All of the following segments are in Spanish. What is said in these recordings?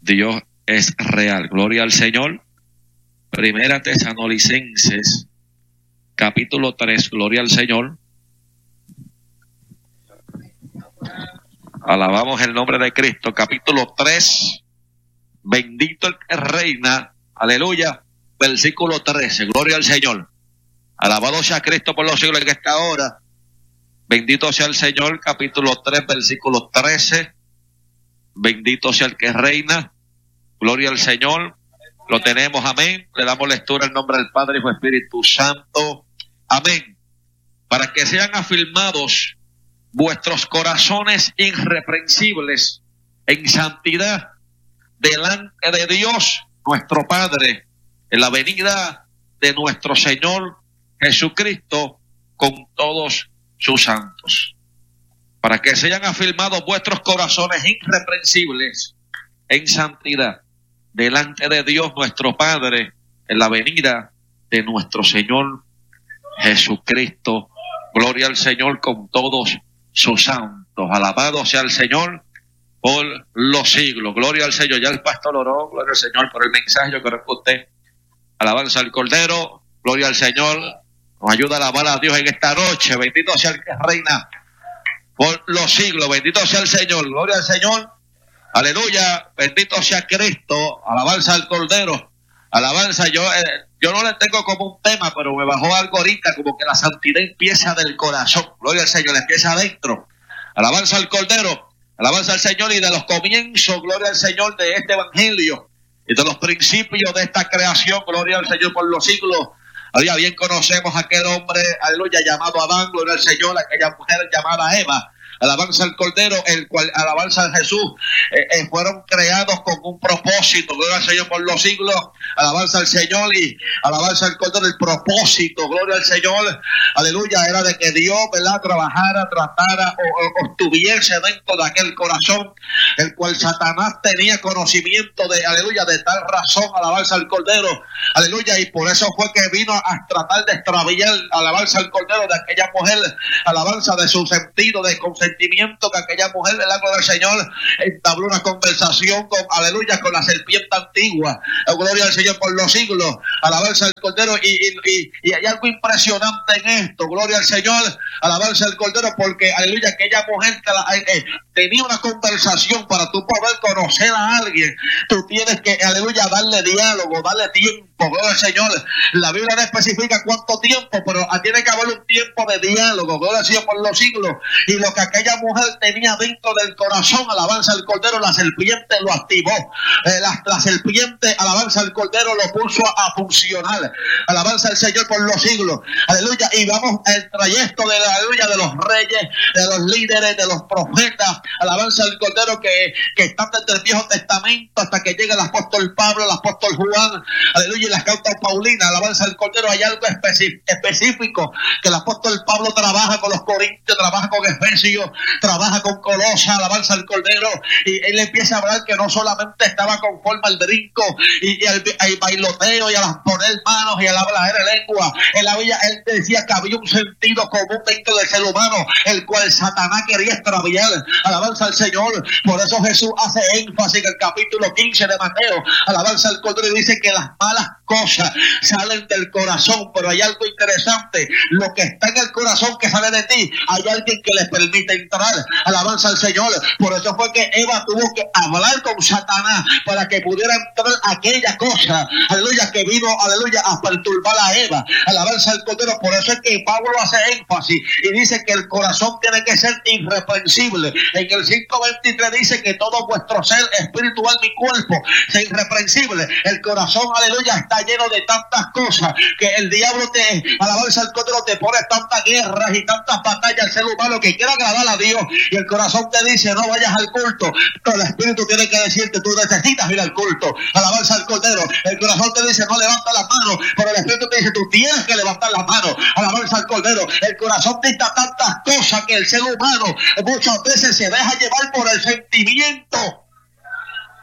Dios es real. Gloria al Señor. Primera Tesalonicenses, capítulo 3. Gloria al Señor. Alabamos el nombre de Cristo. Capítulo 3. Bendito el que reina. Aleluya. Versículo 13. Gloria al Señor. Alabado sea Cristo por los siglos en esta hora. Bendito sea el Señor. Capítulo 3, versículo 13. Bendito sea el que reina. Gloria al Señor. Lo tenemos, amén. Le damos lectura en nombre del Padre, Hijo y Espíritu Santo. Amén. Para que sean afirmados vuestros corazones irreprensibles en santidad delante de Dios, nuestro Padre, en la venida de nuestro Señor Jesucristo con todos sus santos. Para que sean afirmados vuestros corazones irreprensibles en santidad delante de Dios nuestro Padre en la venida de nuestro Señor Jesucristo. Gloria al Señor con todos sus santos. Alabado sea el Señor por los siglos. Gloria al Señor. Ya el pastor oró. Gloria al Señor por el mensaje. Yo creo que usted, alabanza al Cordero. Gloria al Señor. Nos ayuda a alabar a Dios en esta noche. Bendito sea el que reina por los siglos. Bendito sea el Señor. Gloria al Señor. Aleluya, bendito sea Cristo, alabanza al Cordero, alabanza. Yo no le tengo como un tema, pero me bajó algo ahorita, como que la santidad empieza del corazón. Gloria al Señor, empieza adentro. Alabanza al Cordero, alabanza al Señor, y de los comienzos, gloria al Señor, de este evangelio y de los principios de esta creación, gloria al Señor por los siglos. Aleluya, bien conocemos a aquel hombre, aleluya, llamado Adán, gloria al Señor, aquella mujer llamada Eva. Alabanza al Cordero, el cual, alabanza a Jesús, fueron creados con un propósito. Gloria al Señor por los siglos. Alabanza al Señor y alabanza al Cordero. El propósito, gloria al Señor, aleluya, era de que Dios, ¿verdad?, trabajara, tratara o estuviese dentro de aquel corazón, el cual Satanás tenía conocimiento de, aleluya, de tal razón, alabanza al Cordero, aleluya, y por eso fue que vino a tratar de extraviar, alabanza al Cordero, de aquella mujer, alabanza de su sentido, de consentimiento, que aquella mujer del ángel del Señor entabló una conversación con, aleluya, con la serpiente antigua. Gloria al Señor por los siglos, alabanza al Cordero, y hay algo impresionante en esto, gloria al Señor, alabanza al Cordero, porque, aleluya, aquella mujer tenía una conversación. Para tú poder conocer a alguien, tú tienes que, aleluya, darle diálogo, darle tiempo, gloria al Señor. La Biblia no especifica cuánto tiempo, pero tiene que haber un tiempo de diálogo, gloria al Señor por los siglos. Y lo que aquella mujer tenía dentro del corazón, alabanza al Cordero, la serpiente lo activó. La serpiente, alabanza al Cordero, lo puso a funcionar. Alabanza al Señor por los siglos. Aleluya. Y vamos al trayecto de la, aleluya, de los reyes, de los líderes, de los profetas. Alabanza al Cordero que están desde el Viejo Testamento hasta que llega el apóstol Pablo, el apóstol Juan. Aleluya. Y las cartas Paulinas. Alabanza al Cordero. Hay algo específico que el apóstol Pablo trabaja con los Corintios, trabaja con Efesios, trabaja con Colosas, alabanza al Cordero, y él empieza a hablar que no solamente estaba conforme al brinco y al bailoteo y a las poner manos y a la hablar de lengua. Él decía que había un sentido común dentro del ser humano, el cual Satanás quería extraviar. Alabanza al Señor. Por eso Jesús hace énfasis en el capítulo 15 de Mateo, alabanza al Cordero, y dice que las malas cosas salen del corazón. Pero hay algo interesante: lo que está en el corazón que sale de ti, hay alguien que le permite entrar. Alabanza al Señor. Por eso fue que Eva tuvo que hablar con Satanás para que pudiera entrar aquella cosa, aleluya, que vino, aleluya, a perturbar a Eva. Alabanza al Cordero. Por eso es que Pablo hace énfasis y dice que el corazón tiene que ser irreprensible. En el 5:23 dice que todo vuestro ser espiritual, mi cuerpo, sea irreprensible. El corazón, aleluya, está lleno de tantas cosas que el diablo te, alabanza al Cordero, te pone tantas guerras y tantas batallas al ser humano que quiere agradar a Dios, y el corazón te dice no vayas al culto, pero el espíritu tiene que decirte tú necesitas ir al culto. Alabanza al Cordero. El corazón te dice no levanta las manos, pero el espíritu te dice tú tienes que levantar las manos. Alabanza al Cordero. El corazón dicta tantas cosas que el ser humano muchas veces se deja llevar por el sentimiento.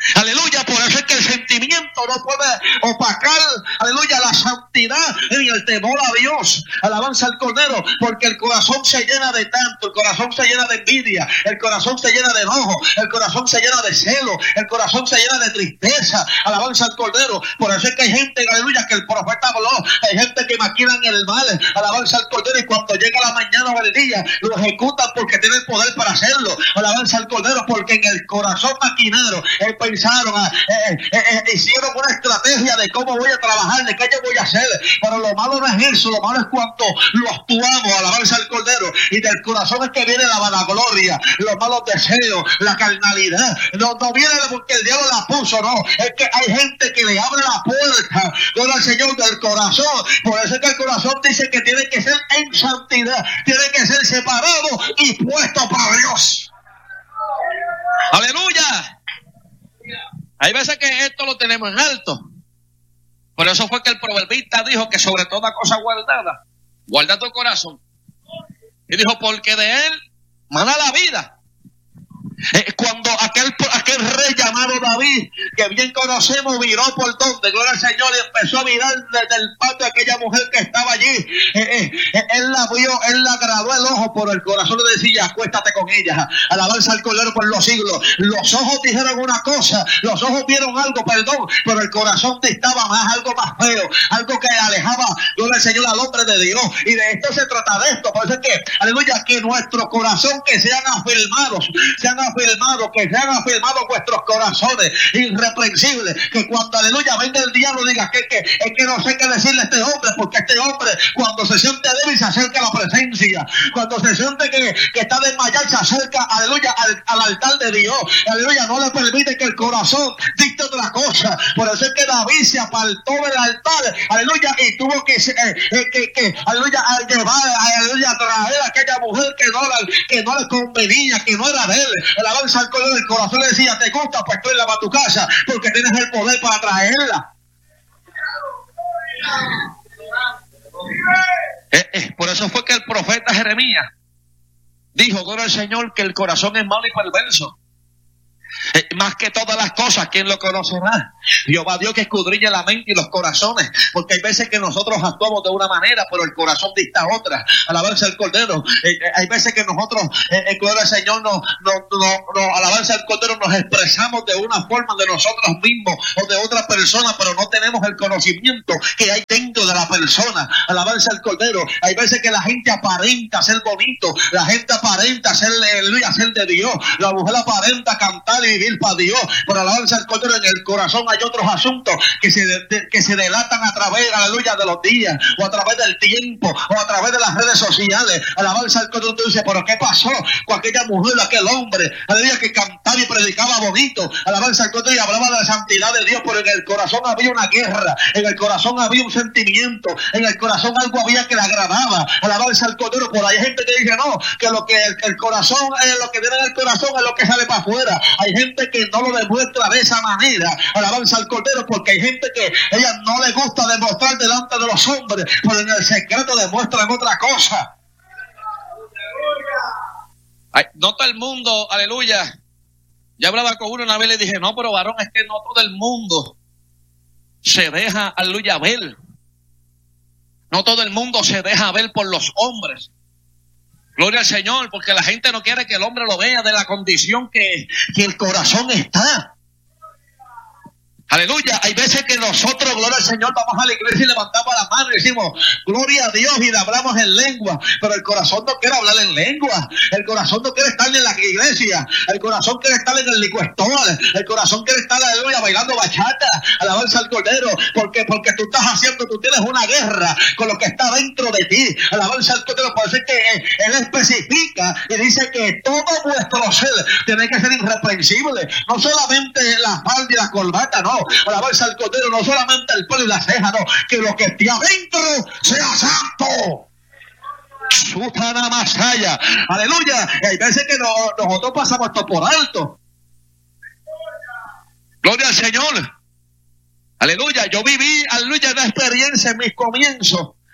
Aleluya, por eso es que el sentimiento no puede opacar, aleluya, la santidad y el temor a Dios. Alabanza al Cordero, porque el corazón se llena de tanto, el corazón se llena de envidia, el corazón se llena de enojo, el corazón se llena de celo, el corazón se llena de tristeza. Alabanza al Cordero, por eso es que hay gente, aleluya, que el profeta habló, hay gente que maquinan el mal, alabanza al Cordero, y cuando llega la mañana o el día, lo ejecutan porque tienen poder para hacerlo. Alabanza al Cordero, porque en el corazón maquinaron, pensaron, hicieron una estrategia de cómo voy a trabajar, de qué yo voy a hacer, pero lo malo no es eso, lo malo es cuando lo actuamos. Alabanza al Cordero, y del corazón es que viene la vanagloria, los malos deseos, la carnalidad. No viene porque el diablo la puso, no, es que hay gente que le abre la puerta, gloria al Señor, del corazón. Por eso es que el corazón dice que tiene que ser en santidad, tiene que ser separado y puesto para Dios. Aleluya. Hay veces que esto lo tenemos en alto. Por eso fue que el proverbista dijo que sobre toda cosa guardada, guarda tu corazón. Y dijo, porque de él mana la vida. Cuando aquel rey llamado David, que bien conocemos, miró por donde, gloria al Señor, y empezó a mirar desde el patio a aquella mujer que estaba allí. Él la vio, él la agradó el ojo, pero el corazón le decía, acuéstate con ella. Alabanza al Cordero por los siglos. Los ojos dijeron una cosa, los ojos vieron algo, perdón, pero el corazón dictaba más, algo más feo, algo que alejaba, gloria al Señor, al hombre de Dios. Y de esto se trata de esto. Por eso es que, aleluya, que nuestro corazón, que sean afirmados, que sean afirmados vuestros corazones irreprensibles, que cuando, aleluya, venga el diablo diga que es que no sé qué decirle a este hombre, porque este hombre cuando se siente débil se acerca a la presencia, cuando se siente que está desmayado se acerca, aleluya, al altar de Dios, aleluya, no le permite que el corazón dicte otra cosa. Por eso es que David se apartó del altar, aleluya, y tuvo que aleluya, llevar, aleluya, a traer a aquella mujer que no le convenía, que no era de él. Alabanza al Cordero, del corazón le decía, te gusta, pues tú lava tu casa, porque tienes el poder para traerla. Por eso fue que el profeta Jeremías dijo, gloria al Señor, que el corazón es malo y perverso. Más que todas las cosas, ¿quién lo conocerá? Jehová Dios que escudriña la mente y los corazones, porque hay veces que nosotros actuamos de una manera, pero el corazón dicta otra. Alabanza al Cordero. Hay veces que nosotros, gloria al Señor, alabanza al Cordero, nos expresamos de una forma de nosotros mismos o de otra persona, pero no tenemos el conocimiento que hay dentro de la persona. Alabanza al Cordero. Hay veces que la gente aparenta ser bonito, la gente aparenta ser, aleluya, ser de Dios, la mujer aparenta cantar y vivir para Dios, pero alabanza al Cordero, en el corazón hay otros asuntos que se delatan a través, aleluya, de los días, o a través del tiempo, o a través de las redes sociales. Alabanza al Cordero. Tú dices, pero ¿qué pasó con aquella mujer, aquel hombre, aleluya, que cantaba y predicaba bonito? Alabanza al Cordero, y hablaba de la santidad de Dios, pero en el corazón había una guerra, en el corazón había un sentimiento, en el corazón algo había que le agradaba. Alabanza al Cordero. Por ahí hay gente que dice, no, que lo que el corazón es lo que tiene en el corazón, es lo que sale para afuera. Hay gente que no lo demuestra de esa manera. Alabanza al Cordero, porque hay gente que ella no le gusta demostrar delante de los hombres, pero en el secreto demuestran otra cosa. Ay, no todo el mundo, aleluya. Yo hablaba con uno una vez y le dije, no, pero varón, es que no todo el mundo se deja, aleluya, ver. No todo el mundo se deja ver por los hombres. Gloria al Señor, porque la gente no quiere que el hombre lo vea de la condición que el corazón está. Aleluya. Hay veces que nosotros, gloria al Señor, vamos a la iglesia y levantamos la mano y decimos, gloria a Dios, y le hablamos en lengua, pero el corazón no quiere hablar en lengua. El corazón no quiere estar en la iglesia. El corazón quiere estar en el licuestol. El corazón quiere estar, aleluya, bailando bachata. Alabanza al Cordero, porque tú tienes una guerra con lo que está dentro de ti. Alabanza al Cordero. Por eso es que él especifica y dice que todo vuestro ser tiene que ser irreprensible. No solamente la falda y la corbata, no. Alabanza al Cordero, no solamente el pelo y la ceja, no, que lo que esté adentro sea santo. Sutana Masaya, aleluya. Y hay veces que nosotros pasamos esto por alto. Gloria al Señor. Aleluya. Yo viví, aleluya, una experiencia en mis comienzos.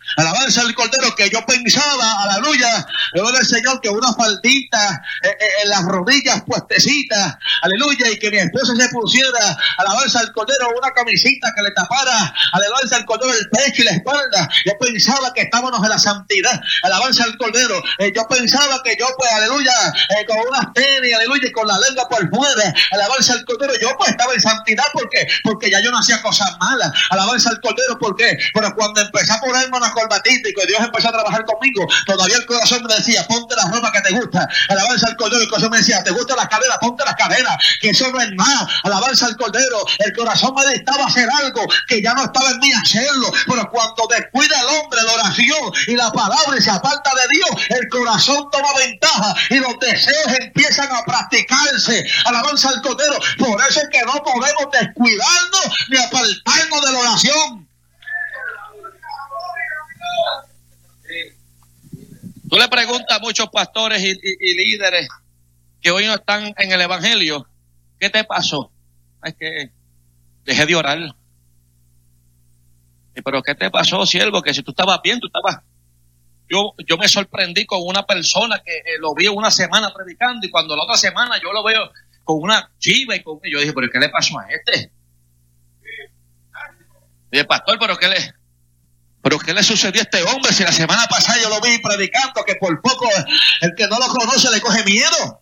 Alabanza al Cordero, que yo pensaba, aleluya, gloria al Señor, que una faldita en las rodillas puestecitas, aleluya, y que mi esposa se pusiera, alabanza al Cordero, una camisita que le tapara, alabanza al Cordero, el pecho y la espalda. Yo pensaba que estábamos en la santidad, alabanza al Cordero. Yo pensaba que yo, pues, aleluya, con unas tenis, aleluya, y con la lengua por fuera, alabanza al Cordero, yo pues estaba en santidad porque ya yo no hacía cosas malas, alabanza al Cordero, porque pero cuando empecé a ponerme una corbatita y que Dios empezó a trabajar conmigo, todavía el corazón me decía, ponte la ropa que te gusta, alabanza al Cordero. El corazón me decía, te gusta la cadera, ponte las caderas, que eso no es más, alabanza al Cordero. El corazón me dictaba hacer algo que ya no estaba en mí hacerlo, pero cuando descuida el hombre la oración y la palabra y se aparta de Dios, el corazón toma ventaja y los deseos empiezan a practicarse, alabanza al Cordero. Por eso es que no podemos descuidarnos ni apartarnos de la oración. Tú le preguntas a muchos pastores y líderes que hoy no están en el evangelio, ¿qué te pasó? Es que dejé de orar. Pero ¿qué te pasó, siervo? Que si tú estabas bien, tú estabas... Yo me sorprendí con una persona que lo vi una semana predicando y cuando la otra semana yo lo veo con una chiva y yo dije, ¿pero qué le pasó a este? Y el pastor, ¿pero qué le sucedió a este hombre? Si la semana pasada yo lo vi predicando, que por poco el que no lo conoce le coge miedo.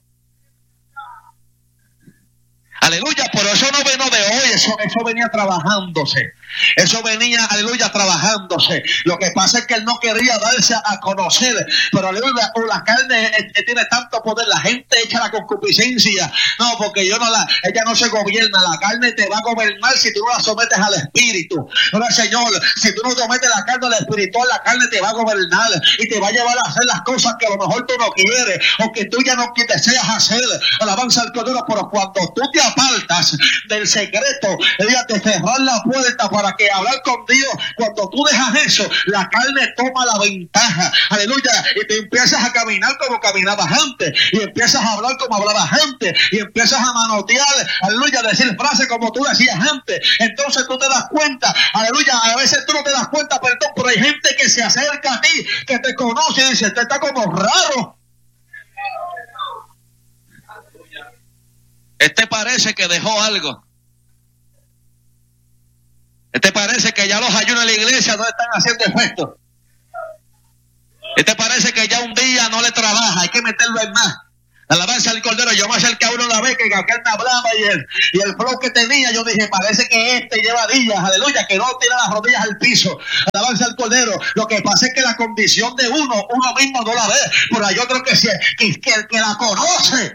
Aleluya, pero eso no vino de hoy, eso venía trabajándose. Eso venía, aleluya, trabajándose. Lo que pasa es que él no quería darse a conocer. Pero aleluya, la carne tiene tanto poder. La gente echa la concupiscencia. No, porque ella no se gobierna. La carne te va a gobernar si tú no la sometes al espíritu. No, Señor, si tú no sometes la carne al espiritual, la carne te va a gobernar y te va a llevar a hacer las cosas que a lo mejor tú no quieres o que tú ya no deseas hacer. Alabanza al Cordero, pero cuando tú te apartas del secreto, ella te cerrar la puerta para que hablar con Dios, cuando tú dejas eso, la carne toma la ventaja, aleluya, y te empiezas a caminar como caminabas antes, y empiezas a hablar como hablabas antes, y empiezas a manotear, aleluya, a decir frases como tú decías antes. Entonces tú te das cuenta, aleluya, a veces tú no te das cuenta, perdón, pero hay gente que se acerca a ti, que te conoce y dice, este está como raro. Este parece que dejó algo. Este parece que ya los ayunos en la iglesia no están haciendo efecto. Este parece que ya un día no le trabaja, hay que meterlo en más. Alabanza al Cordero. Yo me acerqué a uno una vez que aquel me hablaba y el flow que tenía, yo dije, parece que este lleva días, aleluya, que no tira las rodillas al piso. Alabanza al Cordero. Lo que pasa es que la condición de uno mismo no la ve, pero hay otro que la conoce.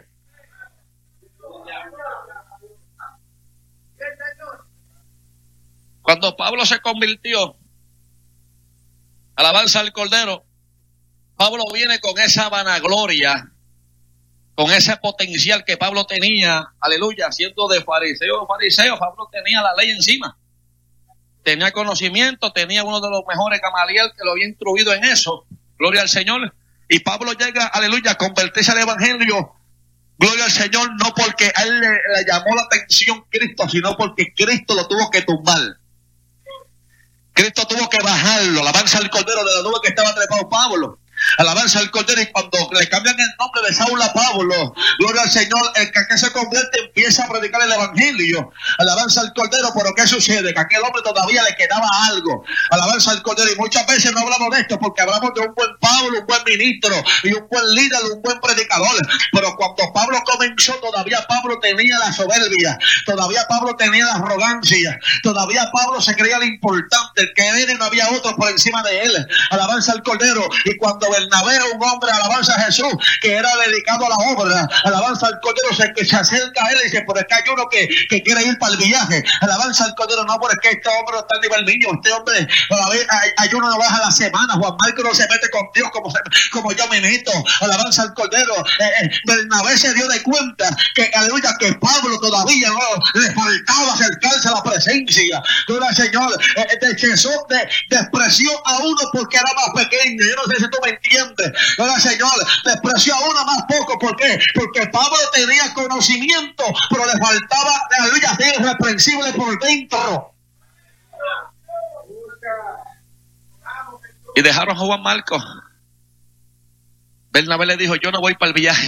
Cuando Pablo se convirtió, alabanza al Cordero, Pablo viene con esa vanagloria, con ese potencial que Pablo tenía, aleluya, siendo de fariseo, Pablo tenía la ley encima. Tenía conocimiento, tenía uno de los mejores Gamaliel que lo había instruido en eso, gloria al Señor. Y Pablo llega, aleluya, a convertirse al evangelio, gloria al Señor, no porque a él le llamó la atención Cristo, sino porque Cristo lo tuvo que tumbar. Cristo tuvo que bajarlo, alabanza al Cordero, de la nube que estaba trepado Pablo. Alabanza al Cordero, y cuando le cambian el nombre de Saúl a Pablo, gloria al Señor, el que se convierte empieza a predicar el evangelio. Alabanza al Cordero, pero ¿qué sucede? Que a aquel hombre todavía le quedaba algo. Alabanza al Cordero, y muchas veces no hablamos de esto porque hablamos de un buen Pablo, un buen ministro y un buen líder, un buen predicador. Pero cuando Pablo comenzó, todavía Pablo tenía la soberbia, todavía Pablo tenía la arrogancia, todavía Pablo se creía lo importante, el que era y no había otro por encima de él. Alabanza al Cordero. Y cuando Bernabé, un hombre, alabanza a Jesús, que era dedicado a la obra, alabanza al Cordero, se acerca a él y dice, pero es que hay uno que quiere ir para el viaje. Alabanza al Cordero, no, pero es que este hombre no está al nivel niño, este hombre, hay uno no baja la semana, Juan Marco no se mete con Dios como yo me meto. Alabanza al Cordero. Bernabé se dio de cuenta que, aleluya, que Pablo todavía no le faltaba acercarse a la presencia. Gloria al Señor. Despreció a uno porque era más pequeño. Yo no sé si tú me entiendes. Gloria al Señor. Despreció a uno más poco. ¿Por qué? Porque Pablo tenía conocimiento, pero le faltaba, aleluya, ser irreprensible por dentro. Y dejaron a Juan Marcos. Bernabé le dijo, yo no voy para el viaje,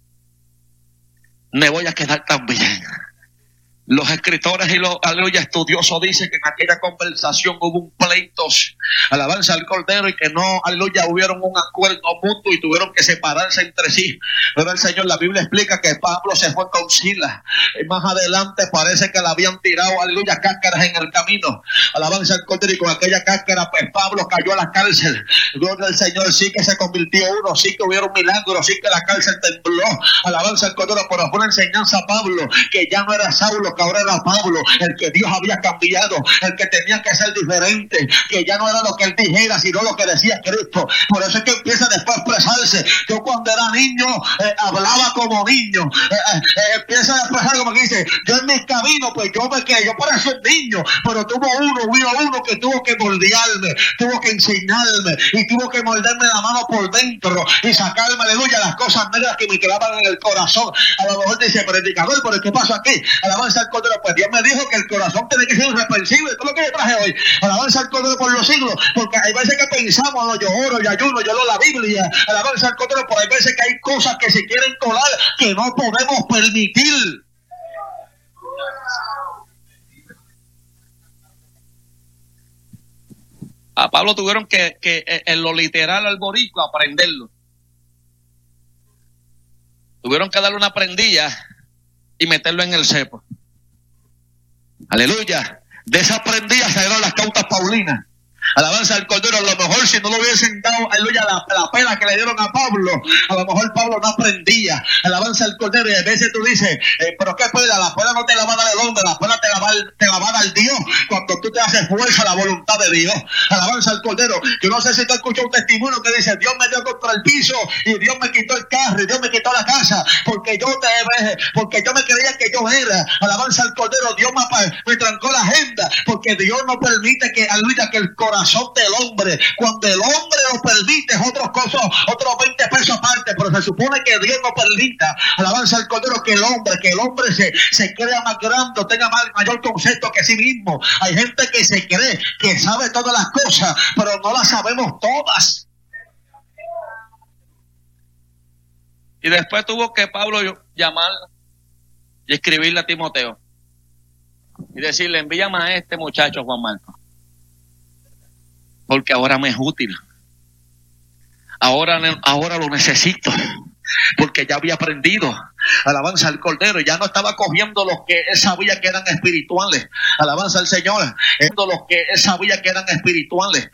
me voy a quedar también. Los escritores y los estudiosos dicen que en aquella conversación hubo un pleito, alabanza al Cordero, y que no, hubieron un acuerdo mutuo y tuvieron que separarse entre sí. Pero el Señor, la Biblia explica que Pablo se fue con Silas. Y más adelante parece que le habían tirado, cáscaras en el camino. Alabanza al Cordero, y con aquella cáscara, pues Pablo cayó a la cárcel. Gloria al Señor, sí que se convirtió uno, sí que hubieron milagros, sí que la cárcel tembló. Alabanza al Cordero, pero fue una enseñanza a Pablo, que ya no era Saulo, que ahora era Pablo, el que Dios había cambiado, el que tenía que ser diferente, que ya no era lo que él dijera, sino lo que decía Cristo. Por eso es que empieza después a expresarse. Yo cuando era niño, hablaba como niño. Empieza a expresar como que dice, yo en mis caminos, pues yo parecía un niño, pero hubo uno que tuvo que moldearme, tuvo que enseñarme, y tuvo que morderme la mano por dentro, y sacarme, aleluya, las cosas negras que me quedaban en el corazón. A lo mejor dice, predicador, pero ¿qué pasó aquí? Alabanza al Cordero. Pues Dios me dijo que el corazón tiene que ser irreprensible. Esto es lo que yo traje hoy. Alabanza al Cordero por los siglos. Porque hay veces que pensamos, no, yo oro, yo ayuno, yo leo la Biblia. Alabanza al Cordero, pero hay veces que hay cosas que se quieren colar que no podemos permitir. A Pablo tuvieron que en lo literal al boricua aprenderlo. Tuvieron que darle una prendilla y meterlo en el cepo. Aleluya. De esa prendilla salieron las cautas paulinas. Alabanza al Cordero. A lo mejor si no lo hubiesen dado, aleluya, la pena que le dieron a Pablo, a lo mejor Pablo no aprendía. Alabanza al Cordero. Y a veces tú dices, pero qué pena, la pena no te la va a dar el hombre, la pena te la va a dar Dios cuando tú te haces fuerza a la voluntad de Dios. Alabanza al Cordero. Yo no sé si tú has escuchado un testimonio que dice, Dios me dio contra el piso y Dios me quitó el carro y Dios me quitó la casa porque yo me creía que yo era. Alabanza al Cordero. Dios me trancó la agenda porque Dios no permite que, aleluya, que el corazón del hombre, cuando el hombre lo permite, es otros 20 pesos aparte, pero se supone que Dios no permita, alabanza al Cordero, que el hombre se crea más grande, tenga mayor concepto que sí mismo. Hay gente que se cree que sabe todas las cosas, pero no las sabemos todas. Y después tuvo que Pablo llamar y escribirle a Timoteo y decirle, envíame a este muchacho Juan Marcos, porque ahora me es útil. Ahora lo necesito, porque ya había aprendido. Alabanza al Cordero. Ya no estaba cogiendo los que él sabía que eran espirituales. Alabanza al Señor. Los que él sabía que eran espirituales.